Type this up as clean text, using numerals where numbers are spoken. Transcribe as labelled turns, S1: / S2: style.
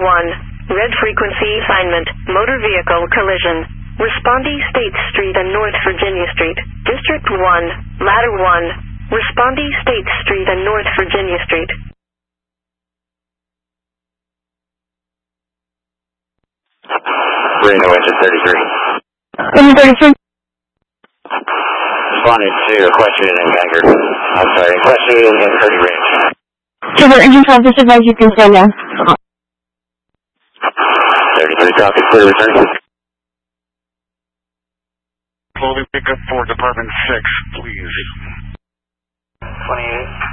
S1: 1, red frequency assignment, motor vehicle collision. Respondee State Street and North Virginia Street. District 1, Ladder 1. Respondee State Street and North Virginia Street.
S2: Reno engine 33.
S3: Engine 33.
S2: Responding to a question in Vanguard. I'm sorry, question in 30 range.
S3: Trigger engine 12, disadvise you can stand down.
S2: 33 copy, clear return.
S4: Clothing pickup for Department 6, please.
S2: 28.